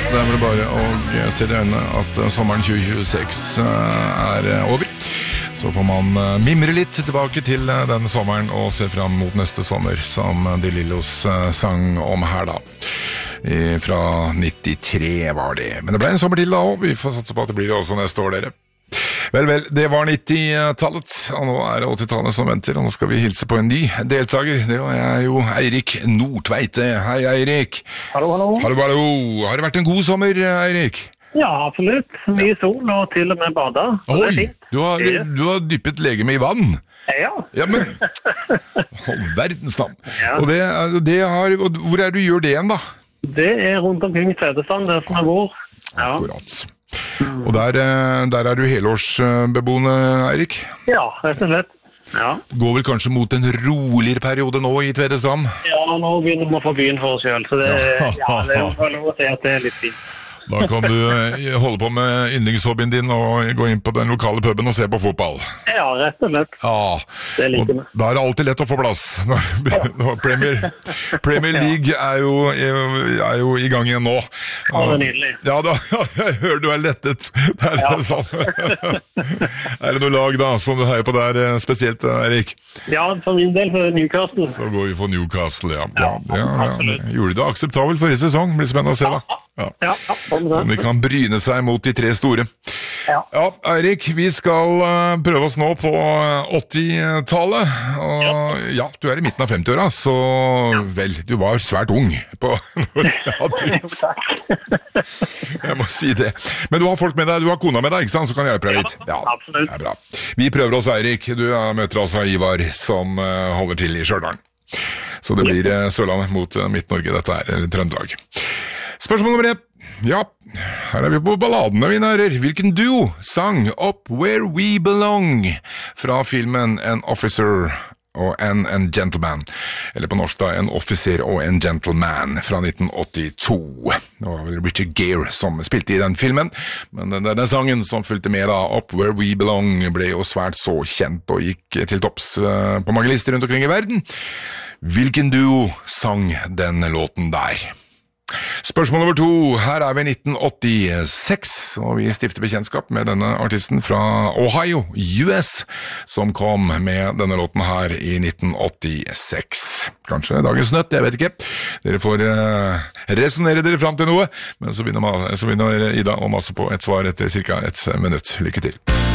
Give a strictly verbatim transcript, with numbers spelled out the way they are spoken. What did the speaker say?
det er vel bare å se det i øynene at sommeren tjue tjueseks er over. Så får man mimre litt tilbake til denne sommeren og se fram mot neste sommer, som De Lillos sang om her da. Fra nittitre var det. Men det ble en sommer til da også. Vi får satse på at det blir det også neste år, dere. Vel, vel, det var nittitallet, og nå er det åttitallet som venter, og nå skal vi hilse på en ny deltaker. Det er jo Eirik Nordtveite. Hei, Eirik. Hallo, hallo. Hallo, hallo. Har det vært en god sommer, Eirik? Ja, absolutt. Mye sol og til og med bada. Oi, du har, du har dyppet legeme i vann. Ja. Ja, men hold verdens navn. Ja. Og, det, det har, og hvor er det du gjør det igjen da? Det er rundt omkring Tvedestrand, der som jeg bor. Ja. Akkurat. Og der, der er du helårsbeboende, Eirik? Ja, rett og slett. Ja. Går vel kanskje mot en roligere periode nå i Tvedestrand? Ja, nå begynner vi å få byen for oss selv, så det, ja, det er lov å si at det er litt fint. Da kan du holde på med yndlingshobbyen din og gå inn på den lokale puben og se på fotball. Ja, rett og slett. Ja, det liker vi. Da er det alltid lett å få plass. Når, når Premier, Premier League er jo, er jo i gang igjen nå. Ja, det er nydelig. Ja, da, jeg hører du er lettet. Det er, ja. Sånn. Er det noe lag da som du heier på der spesielt, Erik? Ja, for min del for Newcastle. Så går vi for Newcastle, ja. Ja, ja, ja, ja. Gjorde det akseptabelt forrige sesong. Blir spennende å se da. Ja, ja. Om de kan bryne seg mot de tre store. Ja. Ja, Eirik, vi skal uh, prøve oss nå på åttitallet. Og ja, du er i midten av femti-åra, så ja. Vel, du var svært ung på når ja, du... Jeg må si det. Men du har folk med deg, du har kona med deg, ikke sant? Så kan jeg hjelpe deg litt. Ja, absolutt. Det er bra. Vi prøver oss, Eirik. Du uh, møter altså Ivar, som uh, holder til i Stjørdal. Så det blir uh, Sørlandet mot uh, Midt-Norge, dette er uh, Trøndelag. Spørsmål nummer ett. Ja, her er vi på balladene, mine herrer. Hvilken duo sang Up Where We Belong fra filmen An Officer og en, en Gentleman, eller på norsk da, En offiser og en gentleman fra nitten åttito. Det var vel Richard Gere som spilte i den filmen, men den, den sangen som fulgte med da, Up Where We Belong, ble jo svært så kjent og gikk til topps på mange lister rundt omkring i verden. Hvilken duo sang den låten der? Spørsmål nummer to. Her er vi i nitten åttiseks, og vi stifter bekjentskap med denne artisten fra Ohio, U S, som kom med denne låten her i nitten åttiseks. Kanskje dagens nøtt, jeg vet ikke. Dere får uh, resonere dere frem til noe, men så begynner, så begynner Ida å masse på et svar etter cirka et minutt. Lykke til.